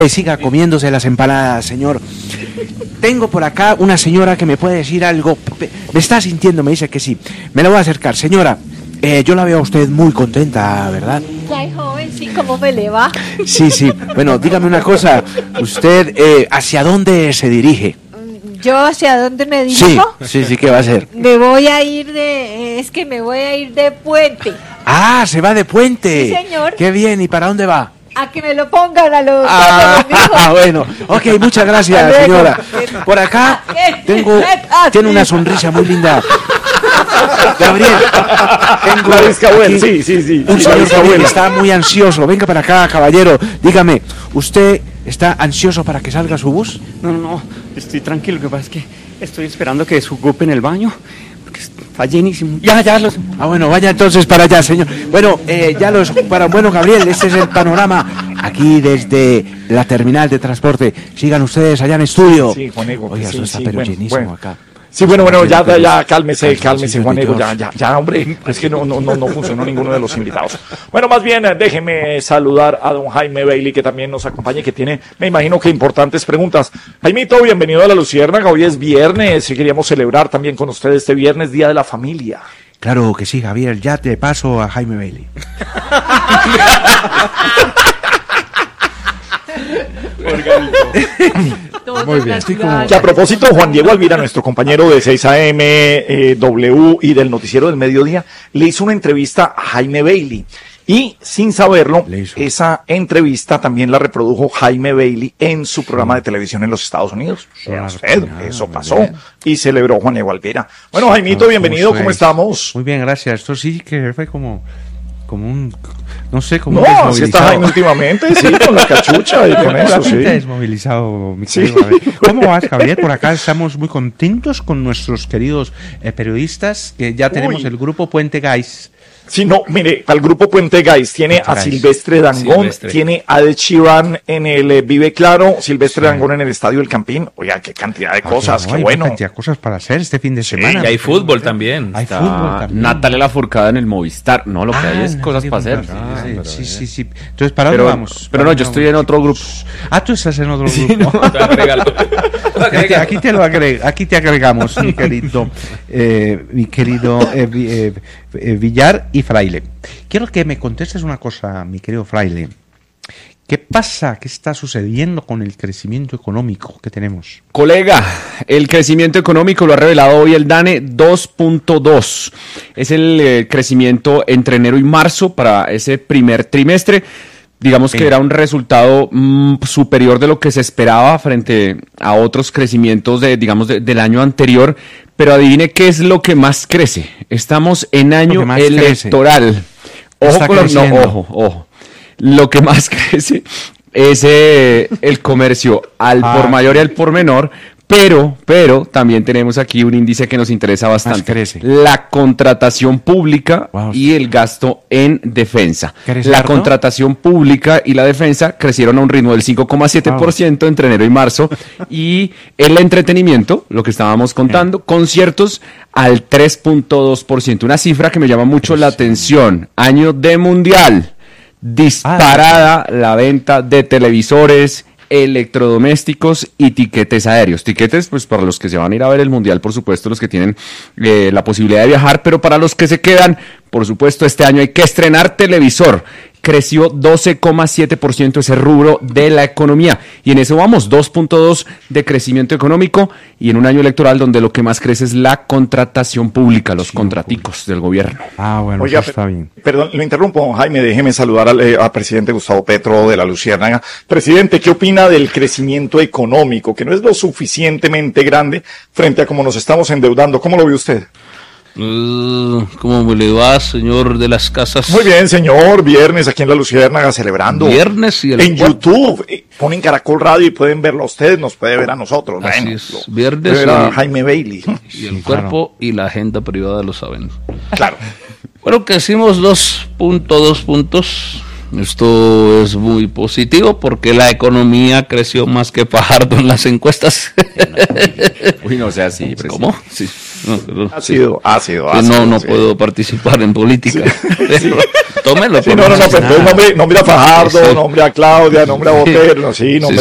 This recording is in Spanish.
Siga comiéndose las empanadas, señor. Tengo por acá una señora que me puede decir algo. Me está sintiendo, me dice que sí. Me la voy a acercar. Señora, yo la veo a usted muy contenta, ¿verdad? Ay, joven, sí, ¿cómo me le va? Sí. Bueno, dígame una cosa. ¿Usted hacia dónde se dirige? ¿Yo hacia dónde me dirijo? Sí, ¿qué va a hacer? Me voy a ir me voy a ir de puente. Ah, se va de puente. Sí, señor. Qué bien, ¿y para dónde va? A que me lo pongan a los... Bueno, ok, muchas gracias, señora. Por acá tiene una sonrisa muy linda. Gabriel, tengo aquí sí. un señor que está muy ansioso. Venga para acá, caballero. Dígame, ¿usted está ansioso para que salga su bus? No, estoy tranquilo. Lo que pasa es que estoy esperando que desocupen el baño, porque está llenísimo. Ya los... Bueno, vaya entonces para allá, señor. Bueno, ya lo desocuparon. Bueno, Gabriel, este es el panorama aquí desde la terminal de transporte. Sigan ustedes allá en estudio. Sí, Juanego. Oiga, eso está pero llenísimo acá. Sí, bueno, ya, cálmese, Juanego, ya, hombre, es que no funcionó ninguno de los invitados. Bueno, más bien, déjeme saludar a don Jaime Bailey, que también nos acompaña y que tiene, me imagino que importantes preguntas. Jaimito, bienvenido a La Luciérnaga, hoy es viernes y queríamos celebrar también con ustedes este viernes, Día de la Familia. Claro que sí, Javier, ya te paso a Jaime Bailey. Muy bien. Que a propósito, Juan Diego Alvira, nuestro compañero de 6am, W y del Noticiero del Mediodía, le hizo una entrevista a Jaime Bailey. Y sin saberlo, esa entrevista también la reprodujo Jaime Bailey en su programa de televisión en los Estados Unidos. Eso pasó y celebró Juan Diego Alvira. Bueno, Jaimito, bienvenido, ¿cómo estamos? Muy bien, gracias. Esto sí que fue como un... No sé cómo. No, así está Jaime últimamente, sí, con la cachucha y con eso, sí. Desmovilizado, mi querido Javier. ¿Cómo vas, Javier? Por acá estamos muy contentos con nuestros queridos periodistas, que ya tenemos el grupo Puente Guys. Sí, no, mire, al grupo Puente Guys tiene a Silvestre Dangond, tiene a Ed Sheeran en el Vive Claro, Silvestre Dangond en el Estadio El Campín. Oiga, qué cantidad de cosas, qué bueno. Cantidad de cosas para hacer este fin de semana. Y hay fútbol también. Hay fútbol también. Natalia Lafourcade en el Movistar. No, lo que hay es cosas para hacer. Sí. Entonces, ¿para dónde vamos? Pero no, yo estoy en otro grupo. Ah, tú estás en otro grupo. Aquí te agregamos, mi querido Villar y Fraile. Quiero que me contestes una cosa, mi querido Fraile. ¿Qué pasa? ¿Qué está sucediendo con el crecimiento económico que tenemos? Colega, el crecimiento económico lo ha revelado hoy el DANE 2.2. Es el crecimiento entre enero y marzo para ese primer trimestre. Digamos que era un resultado superior de lo que se esperaba frente a otros crecimientos del año anterior. Pero adivine qué es lo que más crece. Estamos en año electoral. Ojo. Lo que más crece es el comercio al por mayor y al por menor. Pero también tenemos aquí un índice que nos interesa bastante. La contratación pública y el gasto en defensa. La contratación pública y la defensa crecieron a un ritmo del 5,7% entre enero y marzo. Y el entretenimiento, lo que estábamos contando, conciertos al 3,2%. Una cifra que me llama mucho la atención. Año de mundial. Disparada la venta de televisores, electrodomésticos y tiquetes aéreos. Tiquetes, pues para los que se van a ir a ver el mundial, por supuesto, los que tienen la posibilidad de viajar, pero para los que se quedan, por supuesto, este año hay que estrenar televisor. Creció 12,7% ese rubro de la economía. Y en eso vamos, 2.2 de crecimiento económico y en un año electoral donde lo que más crece es la contratación pública, los contraticos del gobierno. Bueno, oiga, está bien. Perdón, lo interrumpo, Jaime, déjeme saludar al presidente Gustavo Petro de La Luciérnaga. Presidente, ¿qué opina del crecimiento económico, que no es lo suficientemente grande frente a cómo nos estamos endeudando? ¿Cómo lo ve usted? ¿Cómo le va, señor de las casas? Muy bien, señor. Viernes aquí en La Luciérnaga celebrando. Viernes y en YouTube. Ponen Caracol Radio y pueden verlo a ustedes, nos puede ver a nosotros. Así es. Viernes ver a Jaime Bailey. Y el cuerpo y la agenda privada lo saben. Claro. Bueno, que hicimos 2.2 puntos. Esto es muy positivo porque la economía creció más que Fajardo en las encuestas. Uy, no sea así. ¿Cómo? Sí. No puedo participar en política. Sí. Tómelo. Sí, no, pero nombre a Fajardo, nombre a Claudia, nombre a Botero, sí, nombre